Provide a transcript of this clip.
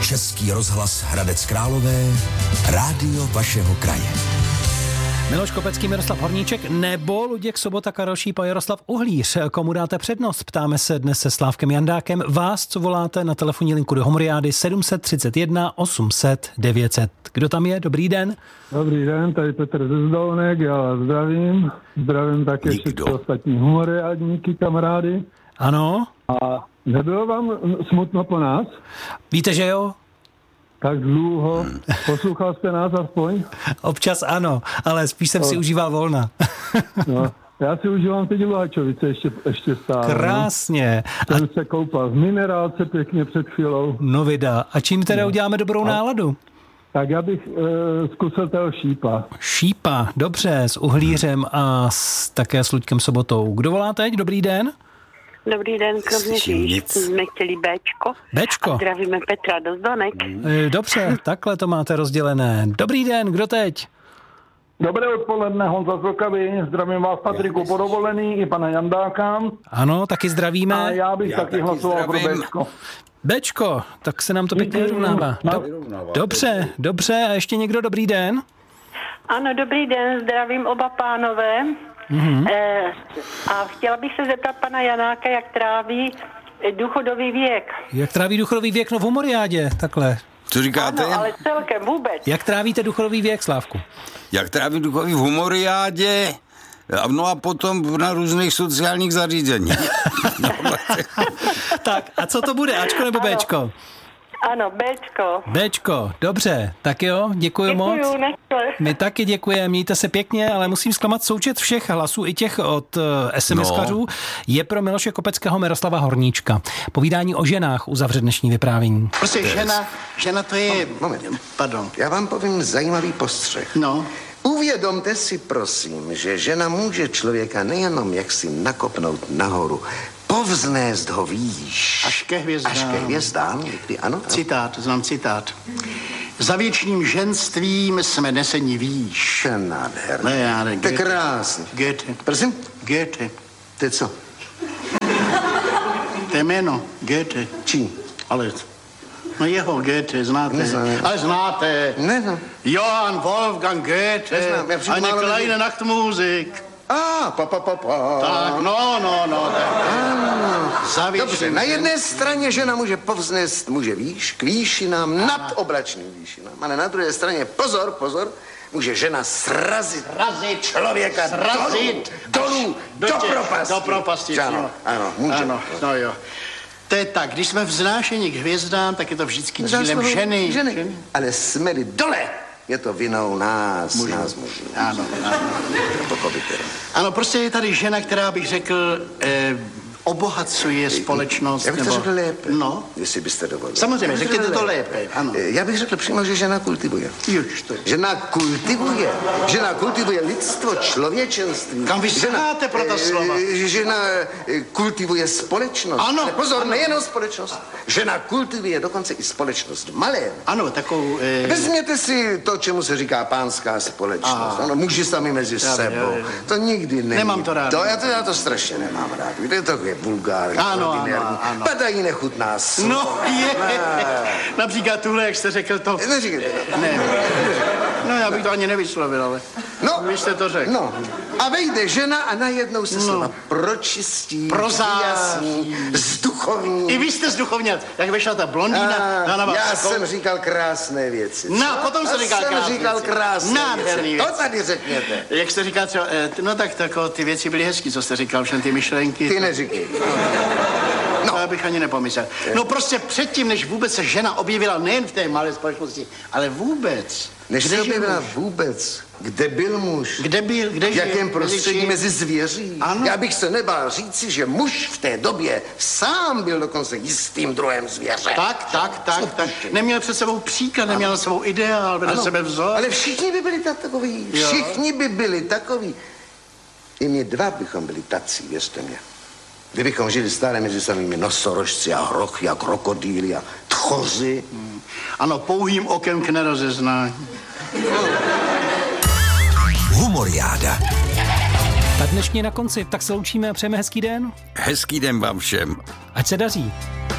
Český rozhlas Hradec Králové, rádio vašeho kraje. Miloš Kopecký, Miroslav Horníček nebo Luděk Sobota, Karel Šípa, Jaroslav Uhlíř. Komu dáte přednost? Ptáme se dnes se Slávkem Jandákem. Vás, co voláte na telefonní linku do Homoriády 731 800 900. Kdo tam je? Dobrý den. Dobrý den, tady Petr ze Zdolnek, já vás zdravím. Zdravím také všechny ostatní homoriádníky, kamarády. Ano. A nebylo vám smutno po nás? Víte, že jo? Tak dlouho. Poslouchal jste nás aspoň? Občas ano, ale spíš jsem si užíval volna. No, já si užívám teď Luhačovice ještě stále. Krásně. No. Jsem se koupal v minerálce pěkně před chvílou. No vida. A čím teda uděláme dobrou náladu? Tak já bych zkusil toho Šípa. Šípa, dobře, s Uhlířem a také s Luďkem Sobotou. Kdo volá teď? Dobrý den. Dobrý den, kromě jsme chtěli Béčko. Béčko. A zdravíme Petra do Zdonek. Dobře, takhle to máte rozdělené. Dobrý den, kdo teď? Dobré odpoledne, Honza z Vlkavy. Zdravím vás, Patriku, po dovolený i pana Jandáka. Ano, taky zdravíme. A já bych taky hlasoval pro Béčko. Béčko, tak se nám to pěkně vyrovnává. Dobře, a ještě někdo? Dobrý den? Ano, dobrý den, zdravím oba pánové. A chtěla bych se zeptat pana Janáka, jak tráví důchodový věk. Jak tráví důchodový věk? No v Homoriádě, takhle. Co říkáte? Ano, ale celkem vůbec. Jak trávíte důchodový věk, Slávku? Jak tráví důchodový v Homoriádě? No a potom na různých sociálních zařízeních. Tak, a co to bude? Ačko nebo Béčko? Ano, Béčko. Béčko, dobře. Tak jo, děkuji moc. Nechce. My taky děkujeme, mějte se pěkně, ale musím zklamat součet všech hlasů, i těch od SMS-kařů. Je pro Miloše Kopeckého, Miroslava Horníčka. Povídání o ženách uzavře dnešní vyprávění. Prostě žena to je... Moment. Pardon. Já vám povím zajímavý postřeh. No. Uvědomte si, prosím, že žena může člověka nejenom jaksi nakopnout nahoru, povznést ho výš. Až ke hvězdám. Až ke hvězdám, někdy, ano. Znám citát. Za věčným ženstvím jsme neseni výš. To je nádherný. Ne, já ne, to je krásný. Goethe. Prosím? Goethe. To je co? To je jméno. Goethe. Čí? Ale... No jeho Goethe, znáte. Neznám. Ale znáte. Neznám. Johann Wolfgang Goethe. Neznám. Eine kleine Nachtmusik. Pa. Tak, no. Tak. Dobře, na jedné straně žena může povznést muže výš, k výšinám, nad oblačným výšinám. Ale na druhé straně, pozor, může žena srazit člověka dolů, do propasti. Ano, může. No jo. To je tak, když jsme vznášeni k hvězdám, tak je to vždycky dílem ženy. Ale jsme-li dole, je to vinou nás mužů. Ano. Ano, prostě je tady žena, která bych řekl, obohacuje společnost. Já bych to řekl lépe, no. Jestli byste dovolili. Samozřejmě, řekněte to lépe, ano. Já bych řekl přímo, že žena kultivuje. Žena kultivuje lidstvo, člověčenství. Kam vy znáte pro ta slova? Žena kultivuje společnost. Ano. Ale pozor, nejenom společnost. Žena kultivuje dokonce i společnost malé. Ano, takovou... Vezměte si to, čemu se říká pánská společnost. Ano, muži sami mezi sebou. To nikdy není. Nemám to rád. Já to strašně nemám rád. Víte, to je vulgární, ano. Padají nechutná slova. No je. Například tuhle, jak jste řekl to. Neříkejte to. Ne. No, já bych to ani nevyslovil, ale vy jste to řekl. No, a vejde žena a najednou se slova pročistí, prozásní, zduchovní. I vy jste zduchovněl, jak vešla ta blondýna na vás. Já jsem říkal krásné věci. No, potom jste říkal krásné věci. To tady řekněte. Jak jste říkal třeba, no tak ty věci byly hezký, co jste říkal, všem ty myšlenky. Ty neříkej. No. To já bych ani nepomyslel. No prostě předtím, než vůbec se žena objevila nejen v té malé společnosti, ale vůbec. Než se objevila vůbec, kde byl muž? Kde v jakém prostředí mezi zvěří? Ano. Já bych se nebál říci, že muž v té době sám byl dokonce jistým druhem zvěře. Tak. Neměl před sebou příklad, neměl svou ideál, vedle sebe vzor. Ale všichni by byli takoví. Všichni by byli takoví. I my dva bychom byli tací, věřte mě. Kdybychom žili stále mezi samými nosorožci a hrochy a krokodýly a tchoři. Ano, pouhým okem k nerozeznání. Humoriáda. Tak dnešní na konci, tak se loučíme a přejeme hezký den. Hezký den vám všem. Ať se daří.